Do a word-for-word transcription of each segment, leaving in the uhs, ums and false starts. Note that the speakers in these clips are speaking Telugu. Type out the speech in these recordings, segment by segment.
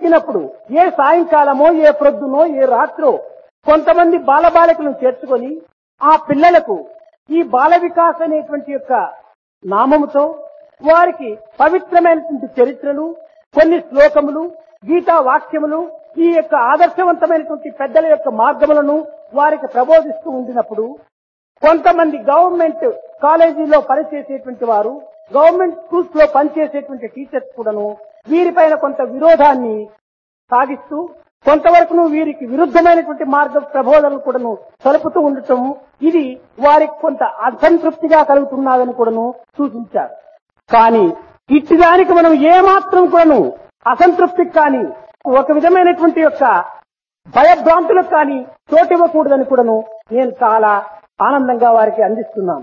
దొరికినప్పుడు ఏ సాయంకాలమో ఏ ప్రొద్దునో ఏ రాత్రో కొంతమంది బాలబాలికలను చేర్చుకొని ఆ పిల్లలకు ఈ బాల వికాస్ అనేటువంటి యొక్క నామముతో వారికి పవిత్రమైనటువంటి చరిత్రలు, కొన్ని శ్లోకములు, గీతా వాక్యములు, ఈ యొక్క ఆదర్శవంతమైనటువంటి పెద్దల యొక్క మార్గములను వారికి ప్రబోధిస్తూ ఉండినప్పుడు కొంతమంది గవర్నమెంట్ కాలేజీలో పనిచేసేటువంటి వారు, గవర్నమెంట్ స్కూల్స్ లో పనిచేసేటువంటి టీచర్స్ కూడాను వీరిపైన కొంత విరోధాన్ని సాగిస్తూ కొంతవరకు వీరికి విరుద్ధమైనటువంటి మార్గ ప్రబోధనలు కూడాను సలుపుతూ ఉండటం, ఇది వారికి కొంత అసంతృప్తిగా కలుగుతున్నదని కూడాను సూచించారు. కానీ ఇట్టిదానికి మనం ఏమాత్రం కూడాను అసంతృప్తికి కానీ ఒక విధమైనటువంటి యొక్క భయభ్రాంతులకు కానీ చోటివ్వకూడదని కూడాను నేను చాలా ఆనందంగా వారికి అందిస్తున్నాను.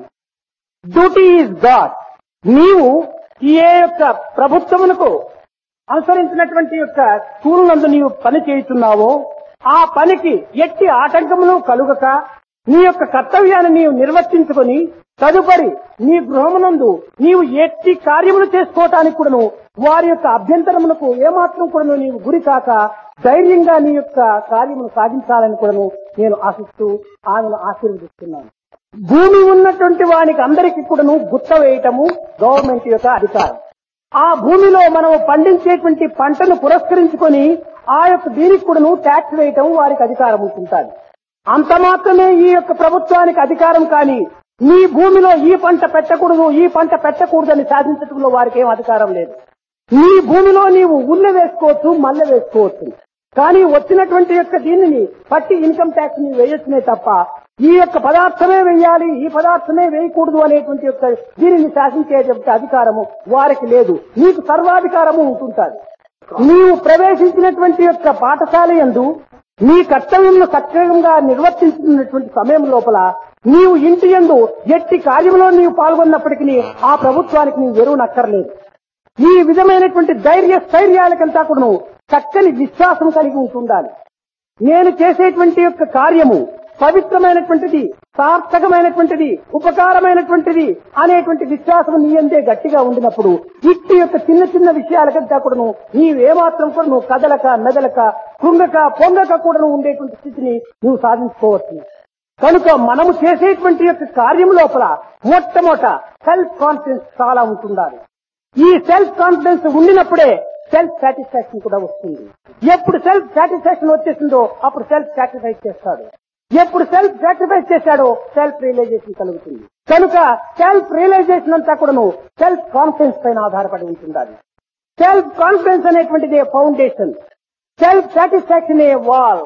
Duty is God. నీవు ఏ యొక్క ప్రభుత్వమునకు అనుసరించినటువంటి యొక్క స్కూల్ నందు నీవు పని చేయుతున్నావో ఆ పనికి ఎట్టి ఆటంకములు కలుగక నీ యొక్క కర్తవ్యాన్ని నీవు నిర్వర్తించుకొని తదుపరి నీ గృహమునందు నీవు ఎట్టి కార్యములు చేసుకోవటానికి కూడాను వారి యొక్క అభ్యంతరములకు ఏమాత్రం కూడాను నీవు గురి కాక ధైర్యంగా నీ యొక్క కార్యమును సాధించాలని కూడాను నేను ఆశిస్తూ ఆమెను ఆశీర్వదిస్తున్నాను. భూమి ఉన్నటువంటి వానికి అందరికీ కూడాను గుత్త వేయటము గవర్నమెంట్ యొక్క అధికారం. ఆ భూమిలో మనం పండించేటువంటి పంటను పురస్కరించుకొని ఆ యొక్క దీనికి కూడాను ట్యాక్స్ వేయటం వారికి అధికారం ఉంటుంటారు. అంత మాత్రమే ఈ యొక్క ప్రభుత్వానికి అధికారం. కానీ నీ భూమిలో ఈ పంట పెట్టకూడదు, ఈ పంట పెట్టకూడదని సాధించడంలో వారికి ఏం అధికారం లేదు. నీ భూమిలో నీవు ఉల్ల వేసుకోవచ్చు, మల్లె వేసుకోవచ్చు. కానీ వచ్చినటువంటి యొక్క దీనిని పట్టి ఇన్కమ్ ట్యాక్స్ ని వేయొచ్చునే తప్ప ఈ యొక్క పదార్థమే వేయాలి, ఈ పదార్థమే వేయకూడదు అనేటువంటి యొక్క దీనిని శాసించేటువంటి అధికారము వారికి లేదు. నీకు సర్వాధికారము ఉంటుంటారు. నీవు ప్రవేశించినటువంటి యొక్క పాఠశాల యందు నీ కర్తవ్యంలో సక్రమంగా నిర్వర్తించుతున్నటువంటి సమయం లోపల నీవు ఇంటి యందు ఎట్టి కార్యంలో నీవు పాల్గొన్నప్పటికీ ఆ ప్రభుత్వానికి నీవు ఎరువునక్కర్లేదు. ఈ విధమైనటువంటి ధైర్య స్థైర్యాలకంతా కూడా చక్కని విశ్వాసం కలిగి ఉంటుండాలి. నేను చేసేటువంటి యొక్క కార్యము పవిత్రమైనటువంటిది, సార్థకమైనటువంటిది, ఉపకారమైనటువంటిది అనేటువంటి విశ్వాసం నీ అందే గట్టిగా ఉండినప్పుడు ఇట్టి యొక్క చిన్న చిన్న విషయాలకంతా కూడాను నీవేమాత్రం కూడా నువ్వు కదలక మెదలక కృంగక పొంగక కూడా ఉండేటువంటి స్థితిని నువ్వు సాధించుకోవచ్చు. కనుక మనము చేసేటువంటి యొక్క కార్యం లోపల మొట్టమొదట సెల్ఫ్ కాన్ఫిడెన్స్ చాలా ఉంటుండాలి. ఈ సెల్ఫ్ కాన్ఫిడెన్స్ ఉండినప్పుడే సెల్ఫ్ సాటిస్ఫాక్షన్ కూడా వస్తుంది. ఎప్పుడు సెల్ఫ్ సాటిస్ఫాక్షన్ వచ్చేసిందో అప్పుడు సెల్ఫ్ సాక్రిఫైస్ చేస్తాడు. ఎప్పుడు సెల్ఫ్ సాక్రిఫైస్ చేశాడో సెల్ఫ్ రియలైజేషన్ కలుగుతుంది. కనుక సెల్ఫ్ రియలైజేషన్ అంతా కూడాను సెల్ఫ్ కాన్ఫిడెన్స్ పైన ఆధారపడి ఉంటుండాలి. సెల్ఫ్ కాన్ఫిడెన్స్ అనేటువంటిది ఫౌండేషన్, సెల్ఫ్ సాటిస్ఫాక్షన్ ఏ వాల్,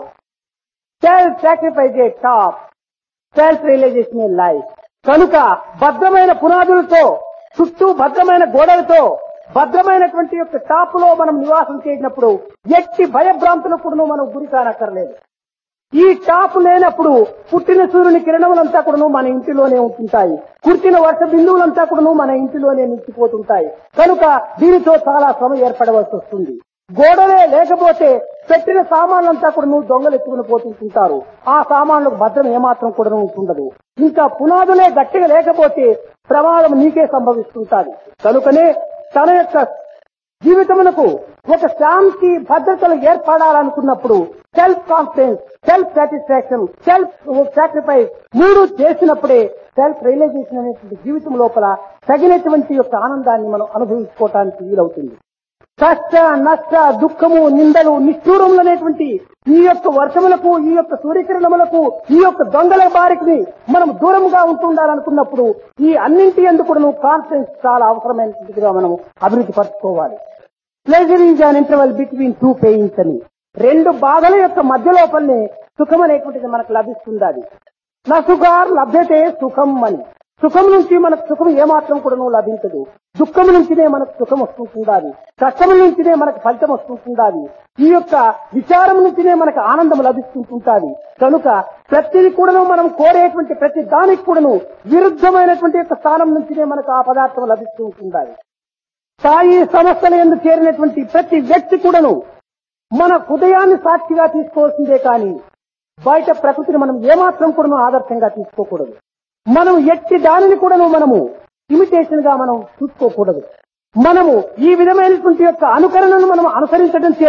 సెల్ఫ్ సాక్రిఫైస్ ఏ టాప్, సెల్ఫ్ రియలైజేషన్ ఏ లైఫ్. కనుక భద్రమైన పునాదులతో చుట్టూ భద్రమైన గోడలతో భద్రమైనటువంటి యొక్క టాప్ లో మనం నివాసం చేసినప్పుడు ఎట్టి భయభ్రాంతులకు కూడా మనం గురి కానక్కర్లేదు. ఈ టాప్ లేనప్పుడు పుట్టిన సూర్యుని కిరణములంతా కూడా మన ఇంటిలోనే ఉంటుంటాయి, కుర్చిన వర్ష బిందువులంతా కూడా మన ఇంటిలోనే నిలిచిపోతుంటాయి. కనుక దీనితో చాలా శ్రమ ఏర్పడవలసి వస్తుంది. గోడలే లేకపోతే పెట్టిన సామాన్లంతా కూడా నువ్వు దొంగలు ఎత్తుకుని పోతుంటారు. ఆ సామాన్లకు భద్రం ఏమాత్రం కూడా ఉంటుండదు. ఇంకా పునాదులే గట్టిగా లేకపోతే ప్రమాదం నీకే సంభవిస్తుంటాది. కనుకనే తన యొక్క జీవితమునకు ఒక శాంతి భద్రతలు ఏర్పడాలనుకున్నప్పుడు self confidence, self satisfaction, self sacrifice మూడు చేసినప్పుడే సెల్ఫ్ రియలైజేషన్ అనేటువంటి జీవితం లోపల తగినటువంటి యొక్క ఆనందాన్ని మనం అనుభవించుకోవటానికి వీలవుతుంది. కష్ట నష్ట దుఃఖము నిందలు నిష్ఠూరములు అనేటువంటి ఈ యొక్క వర్షములకు, ఈ యొక్క సూర్యకిరణములకు, ఈ యొక్క దొంగల బారికి మనం దూరంగా ఉంటుండాలనుకున్నప్పుడు ఈ అన్నింటి ఎందుకు కూడా కాన్ఫిడెన్స్ చాలా అవసరమైనటువంటిదిగా మనం అభివృద్ధి పరచుకోవాలి. Pleasure is an interval between two pains అని రెండు బాధల యొక్క మధ్య లోపలనే సుఖం అనేటువంటిది మనకు లభిస్తుంది. నా సుఖార్ లభ్యతే సుఖం అని. సుఖం నుంచి మనకు సుఖం ఏమాత్రం కూడా లభించదు. దుఃఖం నుంచినే మనకు సుఖం వస్తుంటుండాలి, కష్టం నుంచినే మనకు ఫలితం వస్తుంటుండాలి, ఈ యొక్క విచారం నుంచినే మనకు ఆనందం లభిస్తుంటుంటాది. కనుక ప్రతిది కూడాను మనం కోరేటువంటి ప్రతి దానికి కూడాను విరుద్ధమైనటువంటి యొక్క స్థానం నుంచినే మనకు ఆ పదార్థం లభిస్తూ ఉంటుండాలి. స్థాయి సంస్థల యందు చేరినటువంటి ప్రతి వ్యక్తి కూడాను మన హృదయాన్ని సాక్షిగా తీసుకోవాల్సిందే కానీ బయట ప్రకృతిని మనం ఏమాత్రం కూడా ఆదర్శంగా తీసుకోకూడదు. మనం ఎట్టి దానిని కూడాను మనము ఇమిటేషన్ గా మనం చూసుకోకూడదు. మనము ఈ విధమైనటువంటి యొక్క అనుకరణను మనం అనుసరించడం చేత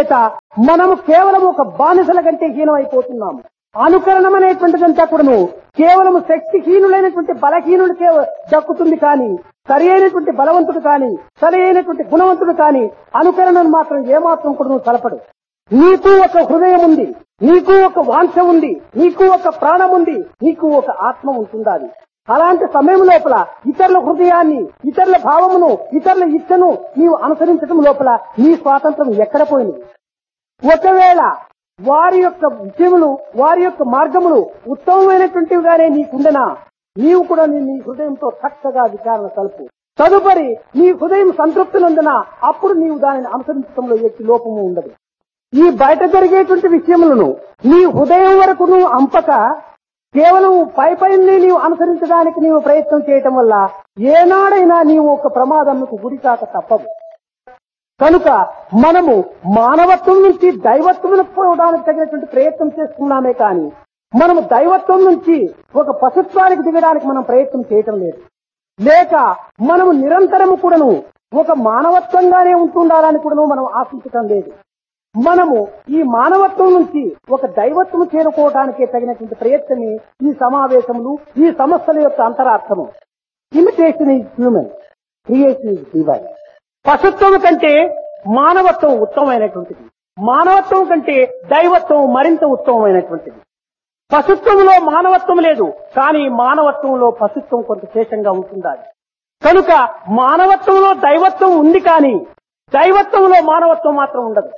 మనము కేవలం ఒక బానిసల కంటే హీనమైపోతున్నాము. అనుకరణం అనేటువంటిదంతా కూడాను కేవలం శక్తిహీనులైనటువంటి బలహీనుడికే దక్కుతుంది కానీ సరి అయినటువంటి బలవంతుడు కానీ సరి అయినటువంటి గుణవంతుడు కానీ అనుకరణను మాత్రం ఏమాత్రం కూడా నువ్వు తలపడు. నీకు ఒక హృదయం ఉంది, నీకు ఒక వాంఛ ఉంది, నీకు ఒక ప్రాణం ఉంది, నీకు ఒక ఆత్మ ఉంటుండాలి. అలాంటి సమయం లోపల ఇతరుల హృదయాన్ని, ఇతరుల భావమును, ఇతరుల ఇచ్చను నీవు అనుసరించడం లోపల నీ స్వాతంత్రం ఎక్కడ పోయింది? ఒకవేళ వారి యొక్క విషయములు, వారి యొక్క మార్గములు ఉత్తమమైనటువంటివిగానే నీకుండనా, నీవు కూడా నీ హృదయంతో చక్కగా విచారణ కలుపు. తదుపరి నీ హృదయం సంతృప్తినందున అప్పుడు నీవు దానిని అనుసరించడంలో ఎట్టి లోపము ఉండదు. ఈ బయట జరిగేటువంటి విషయములను నీ హృదయం వరకు నువ్వు అంపక కేవలం పై పైని నీవు అనుసరించడానికి నీవు ప్రయత్నం చేయటం వల్ల ఏనాడైనా నీవు ఒక ప్రమాదంకు గురికాక తప్పదు. కనుక మనము మానవత్వం నుంచి దైవత్వములకు పోవడానికి తగినటువంటి ప్రయత్నం చేస్తున్నామే కానీ మనము దైవత్వం నుంచి ఒక పశుత్వానికి దిగడానికి మనం ప్రయత్నం చేయటం లేదు. లేక మనము నిరంతరము కూడాను ఒక మానవత్వంగానే ఉంటుండాలని కూడాను మనం ఆశించటం లేదు. మనము ఈ మానవత్వం నుంచి ఒక దైవత్వం చేరుకోవడానికే తగినటువంటి ప్రయత్నమే ఈ సమావేశములు, ఈ సమస్యల యొక్క అంతరార్థము. Imitation is human, creation is divine. పశుత్వం కంటే మానవత్వం ఉత్తమమైనటువంటిది, మానవత్వం కంటే దైవత్వం మరింత ఉత్తమమైనటువంటిది. పశుత్వంలో మానవత్వం లేదు, కానీ మానవత్వంలో పశుత్వం కొంత శేషంగా ఉంటుండాలి. కనుక మానవత్వంలో దైవత్వం ఉంది, కానీ దైవత్వంలో మానవత్వం మాత్రం ఉండదు.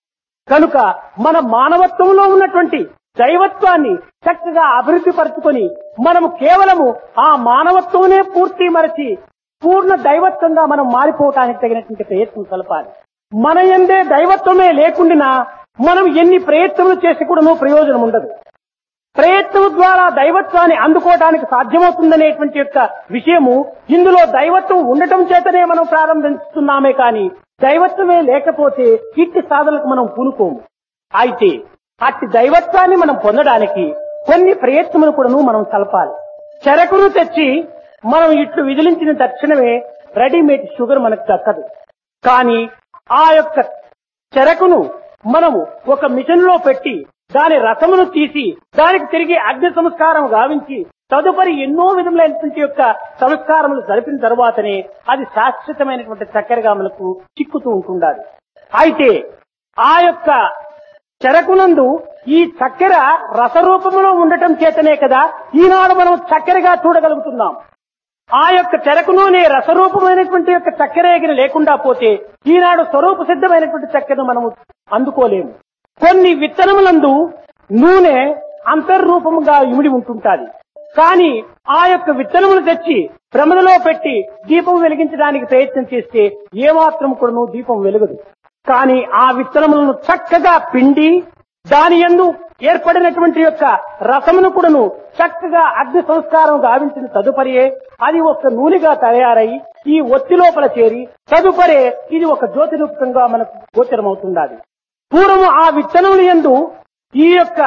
కనుక మన మానవత్వంలో ఉన్నటువంటి దైవత్వాన్ని చక్కగా అభివృద్ధి పరుచుకొని మనము కేవలము ఆ మానవత్వమే పూర్తి మరచి పూర్ణ దైవత్వంగా మనం మారిపోవటానికి తగినటువంటి ప్రయత్నం కలపాలి. మన యందే దైవత్వమే లేకుండా మనం ఎన్ని ప్రయత్నములు చేసి కూడా ప్రయోజనం ఉండదు. ప్రయత్నం ద్వారా దైవత్వాన్ని అందుకోవడానికి సాధ్యమవుతుందనేటువంటి యొక్క విషయము ఇందులో దైవత్వం ఉండటం చేతనే మనం ప్రారంభిస్తున్నామే కానీ దైవత్వమే లేకపోతే ఇట్టి సాధనలకు మనం పూనుకోము. అయితే అట్టి దైవత్వాన్ని మనం పొందడానికి కొన్ని ప్రయత్నములు కూడా మనం కలపాలి. చెరకును తెచ్చి మనం ఇట్లు విదిలించిన తక్షణమే రెడీమేడ్ షుగర్ మనకు దక్కదు. కానీ ఆ యొక్క చెరకును మనము ఒక మిషన్ లో పెట్టి దాని రసమును తీసి దానికి తిరిగి అగ్ని సంస్కారం గావించి తదుపరి ఎన్నో విధములైనటువంటి యొక్క సంస్కారములు జరిపిన తరువాతనే అది శాశ్వతమైనటువంటి చక్కెరగా మనకు చిక్కుతూ ఉంటుండాలి. అయితే ఆ యొక్క చెరకునందు ఈ చక్కెర రసరూపంలో ఉండటం చేతనే కదా ఈనాడు మనం చక్కెరగా చూడగలుగుతున్నాం. ఆ యొక్క చెరకులోనే రసరూపమైనటువంటి యొక్క చక్కెర లేకుండా పోతే ఈనాడు స్వరూప సిద్ధమైనటువంటి చక్కెరను మనము అందుకోలేము. కొన్ని విత్తనములందు నూనె అంతర్రూపముగా ఇమిడి ఉంటుంటాది. కానీ ఆ యొక్క విత్తనములు తెచ్చి ప్రమదలో పెట్టి దీపం వెలిగించడానికి ప్రయత్నం చేస్తే ఏమాత్రం కూడా దీపం వెలుగదు. కానీ ఆ విత్తనములను చక్కగా పిండి దాని యందు ఏర్పడినటువంటి యొక్క రసమును కూడాను చక్కగా అగ్ని సంస్కారం గావించిన తదుపరియే అది ఒక నూనెగా తయారై ఈ ఒత్తి లోపల చేరి తదుపరే ఇది ఒక జ్యోతి రూపకంగా మనకు గోచరమవుతుండాలి. పూర్వము ఆ విత్తనముల యందు ఈ యొక్క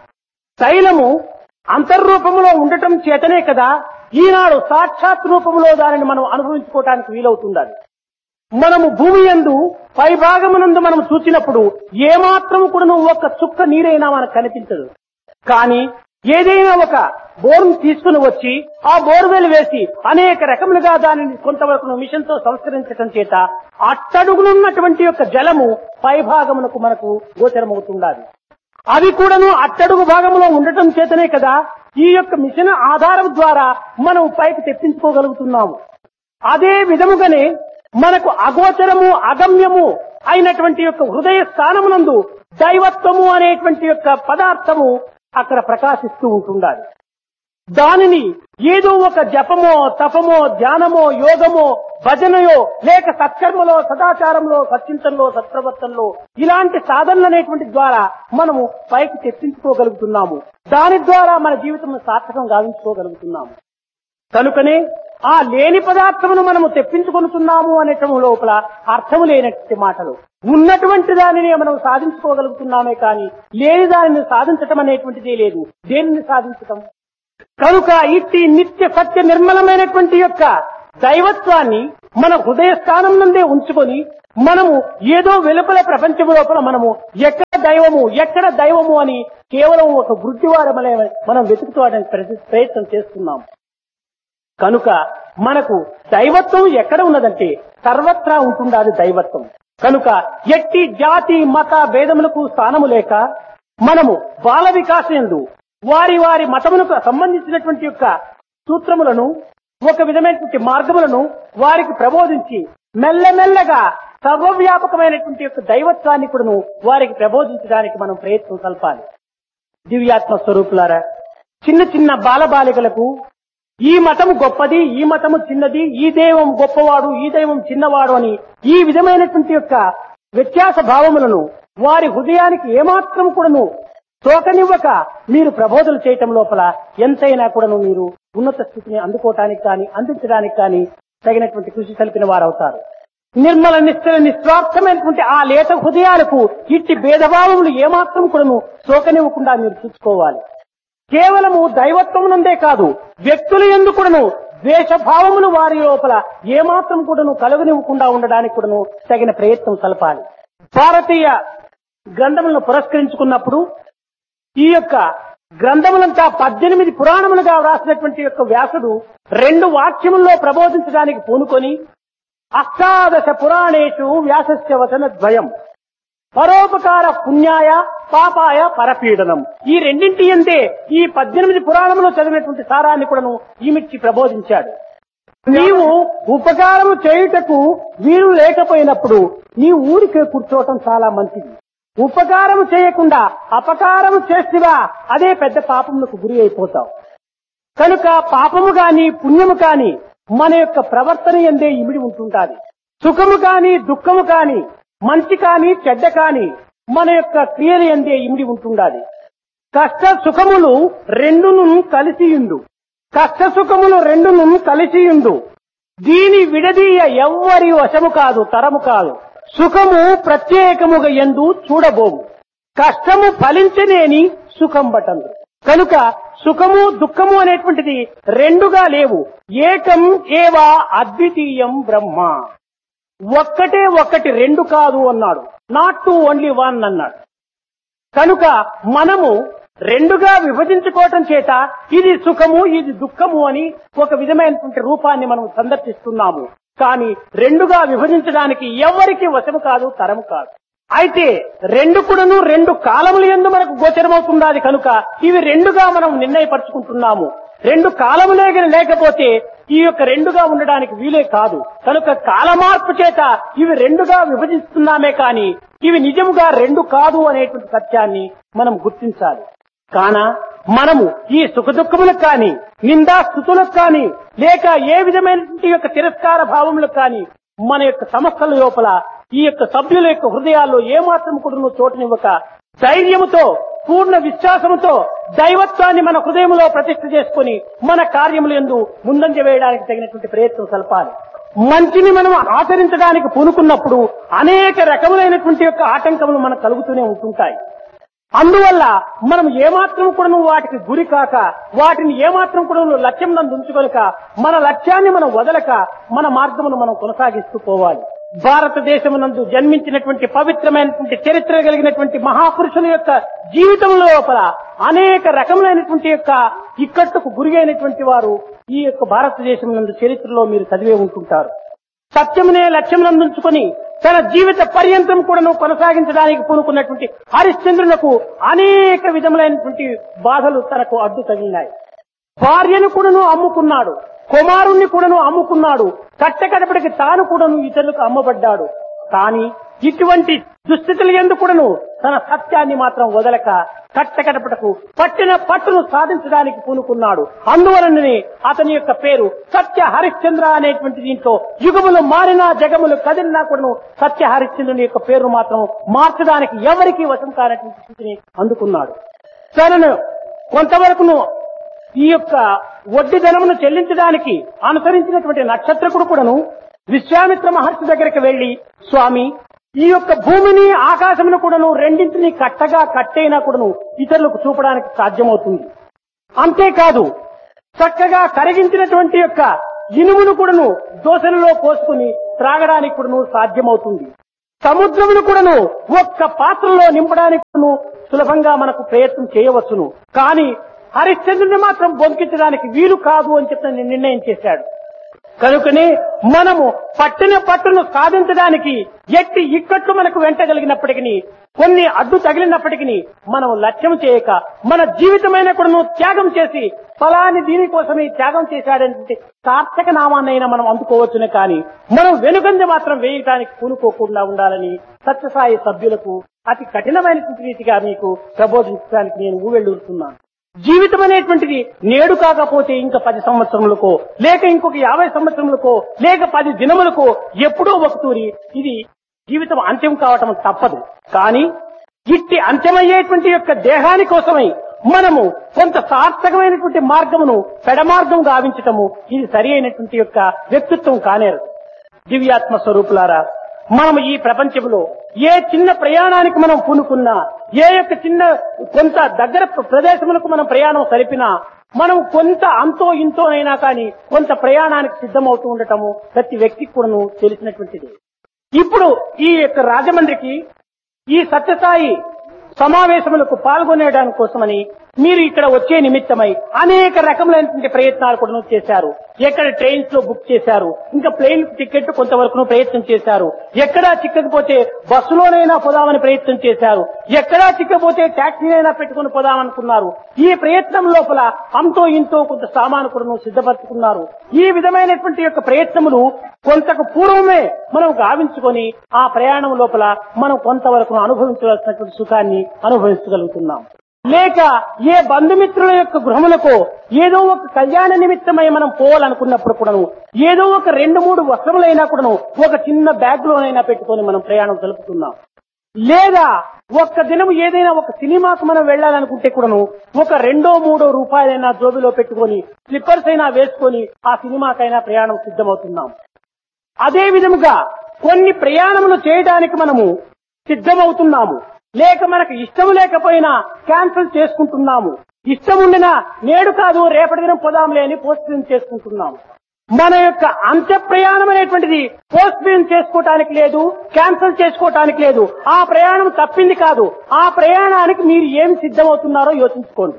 తైలము అంతర్రూపంలో ఉండటం చేతనే కదా ఈనాడు సాక్షాత్ రూపంలో దానిని మనం అనుభవించుకోవటానికి వీలవుతుండాలి. మనము భూమి యందు పై భాగమునందు మనం చూసినప్పుడు ఏమాత్రము కూడా ఒక చుక్క నీరైనా మనకు కనిపించదు. కానీ ఏదైనా ఒక బోర్ను తీసుకుని వచ్చి ఆ బోర్వెల్ వేసి అనేక రకములుగా దానిని కొంతవరకు మిషన్ తో సంస్కరించడం చేత అట్టడుగునున్నటువంటి యొక్క జలము పై భాగమునకు మనకు గోచరమవుతుండాలి. అవి కూడాను అట్టడుగు భాగంలో ఉండటం చేతనే కదా ఈ యొక్క మిషన్ ఆధారం ద్వారా మనం పైకి తెప్పించుకోగలుగుతున్నాము. అదే విధముగానే మనకు అగోచరము అగమ్యము అయినటువంటి యొక్క హృదయ స్థానమునందు దైవత్వము అనేటువంటి యొక్క పదార్థము అక్కడ ప్రకాశిస్తూ ఉంటుండాలి. దానిని ఏదో ఒక జపమో తపమో ధ్యానమో యోగమో భజనయో లేక సత్కర్మలో సదాచారంలో సత్చింతనలో సత్ప్రవర్తనలో ఇలాంటి సాధనలు అనేటువంటి ద్వారా మనము పైకి తెప్పించుకోగలుగుతున్నాము. దాని ద్వారా మన జీవితం సార్థకం గావించుకోగలుగుతున్నాము. కనుకనే ఆ లేని పదార్థమును మనము తెప్పించుకొనుతున్నాము అనేటం లోపల అర్థము లేనటువంటి మాటలు. ఉన్నటువంటి దానిని మనం సాధించుకోగలుగుతున్నామే కానీ లేని దానిని సాధించటం అనేటువంటిదే లేదు. దేనిని సాధించటం? కనుక ఇట్టి నిత్య సత్య నిర్మలమైనటువంటి యొక్క దైవత్వాన్ని మన హృదయ స్థానం నుండే ఉంచుకొని మనము ఏదో వెలుపల ప్రపంచం లోపల మనము ఎక్కడ దైవము ఎక్కడ దైవము అని కేవలం ఒక గుడ్డివారమనే మనం వెతుకుకోవడానికి ప్రయత్నం చేస్తున్నాం. కనుక మనకు దైవత్వం ఎక్కడ ఉన్నదంటే సర్వత్రా ఉంటుండాలి దైవత్వం. కనుక ఎట్టి జాతి మత భేదములకు స్థానము లేక మనము బాల వికాసందు వారి వారి మతములకు సంబంధించినటువంటి యొక్క సూత్రములను ఒక విధమైనటువంటి మార్గములను వారికి ప్రబోధించి మెల్లమెల్లగా సర్వవ్యాపకమైనటువంటి యొక్క దైవత్వాన్ని కూడాను వారికి ప్రబోధించడానికి మనం ప్రయత్నం కల్పాలి. దివ్యాత్మ స్వరూపులారా, చిన్న చిన్న బాలబాలికలకు ఈ మతము గొప్పది, ఈ మతము చిన్నది, ఈ దైవం గొప్పవాడు, ఈ దైవం చిన్నవాడు అని ఈ విధమైనటువంటి యొక్క వ్యత్యాస భావములను వారి హృదయానికి ఏమాత్రం కూడాను తోకనివ్వక మీరు ప్రబోధనలు చేయటం లోపల ఎంతైనా కూడాను మీరు ఉన్నత స్థితిని అందుకోవటానికి కానీ అందించడానికి కానీ తగినటువంటి కృషి కలిపిన వారవుతారు. నిర్మల నిశ్చల నిస్వార్థమైనటువంటి ఆ లేత హృదయాలకు ఇట్టి భేదభావములు ఏమాత్రం కూడాను సోకనివ్వకుండా మీరు చూసుకోవాలి. కేవలము దైవత్వమునందే కాదు, వ్యక్తుల యందు కూడాను ద్వేషభావములు వారి లోపల ఏమాత్రం కూడాను కలుగనివ్వకుండా ఉండడానికి కూడాను తగిన ప్రయత్నం కలపాలి. భారతీయ గ్రంథములను పురస్కరించుకున్నప్పుడు ఈ యొక్క గ్రంథములంతా పద్దెనిమిది పురాణములుగా వ్రాసినటువంటి యొక్క వ్యాసుడు రెండు వాక్యముల్లో ప్రబోధించడానికి పూనుకొని అష్టాదశ పురాణేషు వ్యాసస్య వచన ద్వయం పరోపకార పుణ్యాయ పాపాయ పరపీడనం, ఈ రెండింటి అంతే ఈ పద్దెనిమిది పురాణములో చదివినటువంటి సారాన్ని కూడాను ఈమిచ్చి ప్రబోధించాడు. నీవు ఉపకారము చేయుటకు వీలు లేకపోయినప్పుడు నీ ఊరికే కూర్చోవటం చాలా మంచిది. ఉపకారము చేయకుండా అపకారము చేసివా అదే పెద్ద పాపములకు గురి అయిపోతావు. కనుక పాపము కాని పుణ్యము కాని మన యొక్క ప్రవర్తన యందే ఇమిడి ఉంటుంటాది. సుఖము కాని దుఃఖము కాని మంచి కాని చెడ్డ కాని మన యొక్క క్రియలు యందే ఇమిడి ఉంటుండాలి. కష్ట సుఖములు రెండును కలిసియుండు కష్ట సుఖములు రెండును కలిసియుండు దీని విడదీయ ఎవ్వరి వశము కాదు, తరము కాదు. సుఖము ప్రత్యేకముగా ఎందు చూడబోవు, కష్టము ఫలించనేని సుఖం బటందు. కనుక సుఖము దుఃఖము అనేటువంటిది రెండుగా లేవు. ఏకం ఏవా అద్వితీయం బ్రహ్మ, ఒక్కటే ఒక్కటి, రెండు కాదు అన్నాడు. నాట్ టు ఓన్లీ వన్ అన్నాడు. కనుక మనము రెండుగా విభజించుకోవటం చేత ఇది సుఖము ఇది దుఃఖము అని ఒక విధమైనటువంటి రూపాన్ని మనం సందర్శిస్తున్నాము. కానీ రెండుగా విభజించడానికి ఎవరికి వశము కాదు, తరము కాదు. అయితే రెండు కూడాను రెండు కాలముల యందు మనకు గోచరమవుతున్నది. కనుక ఇవి రెండుగా మనం నిర్ణయపరుచుకుంటున్నాము. రెండు కాలములే లేకపోతే ఈ యొక్క రెండుగా ఉండడానికి వీలే కాదు. కనుక కాలమార్పు చేత ఇవి రెండుగా విభజిస్తున్నామే కానీ ఇవి నిజముగా రెండు కాదు అనేటువంటి సత్యాన్ని మనం గుర్తించాలి. కాన మనము ఈ సుఖ దుఃఖములకు కానీ నిందా స్థుతులకు కానీ లేక ఏ విధమైనటువంటి యొక్క తిరస్కార భావములకు కానీ మన యొక్క సంస్థల లోపల ఈ యొక్క సభ్యుల యొక్క హృదయాల్లో ఏమాత్రం కూడా చోటునివ్వక ధైర్యముతో పూర్ణ విశ్వాసముతో దైవత్వాన్ని మన హృదయంలో ప్రతిష్ఠ చేసుకుని మన కార్యములు యందు ముందంజ వేయడానికి తగినటువంటి ప్రయత్నం కలపాలి. మంచిని మనం ఆచరించడానికి పూనుకున్నప్పుడు అనేక రకములైనటువంటి యొక్క ఆటంకములు మనకు కలుగుతూనే ఉంటుంటాయి. అందువల్ల మనం ఏమాత్రం కూడా వాటికి గురి కాక వాటిని ఏమాత్రం కూడా లక్ష్యం నందు ఉంచుకొనక మన లక్ష్యాన్ని మనం వదలక మన మార్గమును మనం కొనసాగిస్తూ పోవాలి. భారతదేశమునందు జన్మించినటువంటి పవిత్రమైనటువంటి చరిత్ర కలిగినటువంటి మహాపురుషుల యొక్క జీవితంలో లోపల అనేక రకములైనటువంటి యొక్క ఇక్కట్టుకు గురి అయినటువంటి వారు ఈ యొక్క భారతదేశం నందు చరిత్రలో మీరు చదివే ఉంటుంటారు. సత్యమునే లక్ష్యమునందుంచుకొని తన జీవిత పర్యంతం కూడాను కొనసాగించడానికి పూనుకున్నటువంటి హరిశ్చంద్రునకు అనేక విధములైనటువంటి బాధలు తనకు అడ్డు తగిలినాయి. భార్యను కూడాను అమ్ముకున్నాడు, కుమారుణ్ణి కూడాను అమ్ముకున్నాడు, కట్టకడపటికి తాను కూడాను ఇతరులకు అమ్మబడ్డాడు. కానీ ఇటువంటి దుస్థితుల యందు కూడాను తన సత్యాన్ని మాత్రం వదలక కట్టకడపటకు పట్టిన పట్టును సాధించడానికి పూనుకున్నాడు. అందువలననే అతని యొక్క పేరు సత్య హరిశ్చంద్ర అనేటువంటి దీంట్లో యుగములు మారినా జగములు కదిలినా కూడాను సత్య హరిశ్చంద్రుని యొక్క పేరు మాత్రం మార్చడానికి ఎవరికీ వశం కానటువంటి స్థితిని అందుకున్నాడు. తనను కొంతవరకును ఈ యొక్క వడ్డీ ధనమును చెల్లించడానికి అనుసరించినటువంటి నక్షత్రకుడు కూడాను విశ్వామిత్ర మహర్షి దగ్గరికి వెళ్లి, స్వామి ఈ యొక్క భూమిని ఆకాశమును కూడాను రెండింటిని కట్టగా కట్టైనా కూడాను ఇతరులకు చూపడానికి సాధ్యమవుతుంది. అంతేకాదు చక్కగా కరిగించినటువంటి యొక్క ఇనుమును కూడాను దోసలలో పోసుకుని త్రాగడానికి కూడాను సాధ్యమవుతుంది. సముద్రమును కూడాను ఒక్క పాత్రలో నింపడానికి సులభంగా మనకు ప్రయత్నం చేయవచ్చును. కానీ హరిశ్చంద్రుని మాత్రం బొంకించడానికి వీలు కాదు అని చెప్పి నిర్ణయం చేశాడు. కనుకనే మనము పట్టిన పట్టును సాధించడానికి ఎట్టి ఇక్కట్లు మనకు వెంటగలిగినప్పటికీ, కొన్ని అడ్డు తగిలినప్పటికీ మనం లక్ష్యం చేయక మన జీవితమైన కూడా త్యాగం చేసి ఫలాన్ని దీనికోసమే త్యాగం చేశాడంటే సార్థక నామాన్నైనా మనం అందుకోవచ్చునే. కానీ మనం వెనుకంజ మాత్రం వేయడానికి పూనుకోకుండా ఉండాలని సత్యసాయి సభ్యులకు అతి కఠినమైన రీతిగా మీకు ప్రబోధించడానికి నేను ఊవెళ్ళూరుతున్నాను. జీవితం అనేటువంటిది నేడు కాకపోతే ఇంకా పది సంవత్సరములకో, లేక ఇంకొక యాభై సంవత్సరములకో, లేక పది దినములకో ఎప్పుడో ఒక తూరి ఇది జీవితం అంత్యం కావటం తప్పదు. కానీ ఇట్టి అంత్యమయ్యేటువంటి యొక్క దేహాని కోసమై మనము కొంత సార్థకమైనటువంటి మార్గమును పెడమార్గం గావించటము ఇది సరి అయినటువంటి యొక్క వ్యక్తిత్వం కానేరు. దివ్యాత్మ స్వరూపులారా, మనం ఈ ప్రపంచంలో ఏ చిన్న ప్రయాణానికి మనం పూనుకున్నా, ఏ యొక్క చిన్న కొంత దగ్గర ప్రదేశములకు మనం ప్రయాణం సరిపినా, మనం కొంత అంతో ఇంతో అయినా కానీ కొంత ప్రయాణానికి సిద్ధమవుతూ ఉండటము ప్రతి వ్యక్తికి కూడాను తెలిసినటువంటిది. ఇప్పుడు ఈ యొక్క రాజమండ్రికి ఈ సత్యసాయి సమావేశములకు పాల్గొనేయడానికి కోసమని మీరు ఇక్కడ వచ్చే నిమిత్తమై అనేక రకములైనటువంటి ప్రయత్నాలు కూడా చేశారు. ఎక్కడ ట్రైన్స్ లో బుక్ చేశారు, ఇంకా ప్లేన్ టికెట్ కొంతవరకు ప్రయత్నం చేశారు, ఎక్కడా చిక్కకపోతే బస్సులోనైనా పోదామని ప్రయత్నం చేశారు, ఎక్కడా చిక్కకపోతే ట్యాక్సీనైనా పెట్టుకుని పోదామనుకున్నారు. ఈ ప్రయత్నం లోపల అంతో ఇంతో కొంత సామాను కూడా సిద్ధపరచుకున్నారు. ఈ విధమైనటువంటి యొక్క ప్రయత్నములు కొంతకు పూర్వమే మనం గావించుకొని ఆ ప్రయాణం లోపల మనం కొంతవరకు అనుభవించవలసినటువంటి సుఖాన్ని అనుభవించగలుగుతున్నాం. లేక ఏ బంధుమిత్రుల యొక్క గృహములకు ఏదో ఒక కళ్యాణ నిమిత్తమై మనం పోవాలనుకున్నప్పుడు కూడాను ఏదో ఒక రెండు మూడు వస్త్రములైనా కూడాను ఒక చిన్న బ్యాగ్ లోనైనా పెట్టుకొని మనం ప్రయాణం జరుపుతున్నాం. లేదా ఒక్క దినం ఏదైనా ఒక సినిమాకు మనం వెళ్లాలనుకుంటే కూడాను ఒక రెండో మూడో రూపాయలైనా జోబిలో పెట్టుకొని స్లిప్పర్స్ అయినా వేసుకొని ఆ సినిమాకైనా ప్రయాణం సిద్ధమవుతున్నాం. అదే విధముగా కొన్ని ప్రయాణములు చేయడానికి మనము సిద్ధమవుతున్నాము. లేక మనకు ఇష్టం లేకపోయినా క్యాన్సిల్ చేసుకుంటున్నాము. ఇష్టం ఉండినా నేడు కాదు రేపటి దినం పోదాంలే అని పోస్ట్ పోన్ చేసుకుంటున్నాము. మన యొక్క అంత్య ప్రయాణం అనేటువంటిది పోస్ట్ పోన్ చేసుకోవటానికి లేదు, క్యాన్సిల్ చేసుకోవటానికి లేదు. ఆ ప్రయాణం తప్పింది కాదు. ఆ ప్రయాణానికి మీరు ఏమి సిద్ధమవుతున్నారో యోచించుకోండి.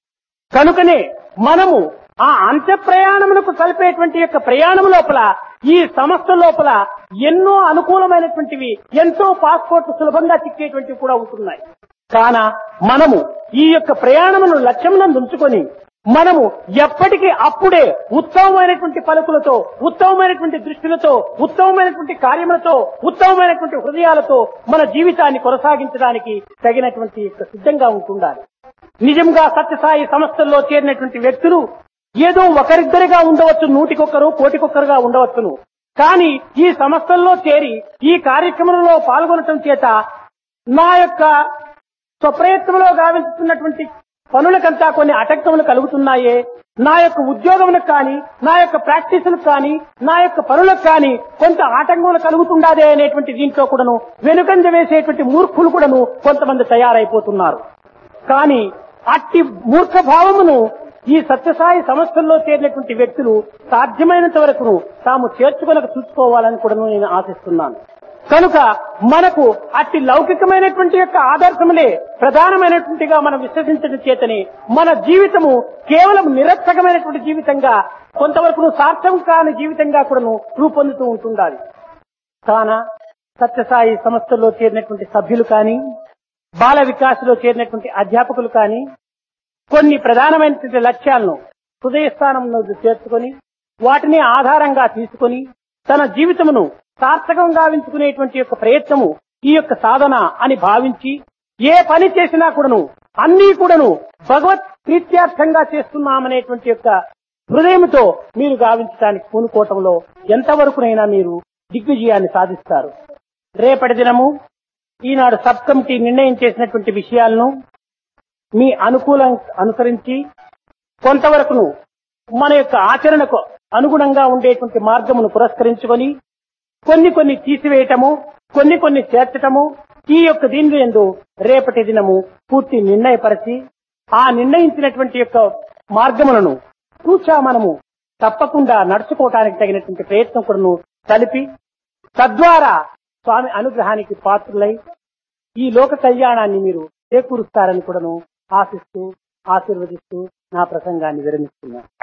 కనుకనే మనము ఆ అంత్య ప్రయాణములకు కలిపేటువంటి యొక్క ప్రయాణం లోపల ఈ సంస్థ లోపల ఎన్నో అనుకూలమైనటువంటివి, ఎంతో పాస్పోర్ట్ సులభంగా చిక్కేటువంటివి కూడా ఉంటున్నాయి. కాన మనము ఈ యొక్క ప్రయాణమును లక్ష్యమునందు ఉంచుకొని మనము ఎప్పటికీ అప్పుడే ఉత్తమమైనటువంటి పలుకులతో, ఉత్తమమైనటువంటి దృష్టిలతో, ఉత్తమమైనటువంటి కార్యములతో, ఉత్తమమైనటువంటి హృదయాలతో మన జీవితాన్ని కొనసాగించడానికి తగినటువంటి సిద్ధంగా ఉంటుండాలి. నిజంగా సత్యసాయి సంస్థల్లో చేరినటువంటి వ్యక్తులు ఏదో ఒకరిద్దరిగా ఉండవచ్చు, నూటికొక్కరు కోటికొక్కరుగా ఉండవచ్చును. కానీ ఈ సంస్థల్లో చేరి ఈ కార్యక్రమంలో పాల్గొనటం చేత నా యొక్క స్వప్రయత్నంలో గావిస్తున్నటువంటి పనులకంతా కొన్ని అటంకములు కలుగుతున్నాయే, నా యొక్క ఉద్యోగములకు కానీ, నా యొక్క ప్రాక్టీసులకు కానీ, నా యొక్క పనులకు కానీ కొంత ఆటంకములు కలుగుతుండాదే అనేటువంటి దీంట్లో కూడాను వెనుకంజ వేసేటువంటి మూర్ఖులు కూడాను కొంతమంది తయారైపోతున్నారు. కానీ అట్టి మూర్ఖ భావమును ఈ సత్యసాయి సంస్థల్లో చేరినటువంటి వ్యక్తులు సాధ్యమైనంత వరకు తాము చేర్చుకొనకు చూసుకోవాలని కూడా నేను ఆశిస్తున్నాను. కనుక మనకు అట్టి లౌకికమైనటువంటి యొక్క ఆదర్శములే ప్రధానమైనటువంటిగా మనం విశ్వసించడం చేతనే మన జీవితము కేవలం నిరర్థకమైనటువంటి జీవితంగా, కొంతవరకు సార్థకం కాని జీవితంగా కూడా రూపొందుతూ ఉంటుండాలి. కాన సత్యసాయి సంస్థల్లో చేరినటువంటి సభ్యులు కానీ, బాల వికాసులో చేరినటువంటి అధ్యాపకులు కానీ కొన్ని ప్రధానమైనటువంటి లక్ష్యాలను హృదయస్థానంలో చేర్చుకొని వాటిని ఆధారంగా తీసుకొని తన జీవితమును సార్థకంగా గావించుకునేటువంటి యొక్క ప్రయత్నము ఈ యొక్క సాధన అని భావించి ఏ పని చేసినా కూడాను అన్నీ కూడాను భగవత్ ప్రీత్యార్థంగా చేస్తున్నామనేటువంటి యొక్క హృదయంతో మీరు గావించడానికి పూనుకోవటంలో ఎంతవరకునైనా మీరు దిగ్విజయాన్ని సాధిస్తారు. రేపటి దినము ఈనాడు సబ్ కమిటీ నిర్ణయం చేసినటువంటి విషయాలను మీ అనుకూలం అనుసరించి కొంతవరకును మన యొక్క ఆచరణకు అనుగుణంగా ఉండేటువంటి మార్గమును పురస్కరించుకొని కొన్ని కొన్ని తీసివేయటము, కొన్ని కొన్ని చేర్చటము, ఈ యొక్క దీని యందు రేపటి దినము పూర్తి నిర్ణయపరిచి ఆ నిర్ణయించినటువంటి యొక్క మార్గములను కూర్చా మనము తప్పకుండా నడుచుకోవటానికి తగినటువంటి ప్రయత్నం కూడా కలిపి తద్వారా స్వామి అనుగ్రహానికి పాత్రులై ఈ లోక కళ్యాణాన్ని మీరు చేకూరుస్తారని కూడాను ఆశిస్తూ ఆశీర్వదిస్తూ నా ప్రసంగాన్ని విరమిస్తున్నాను.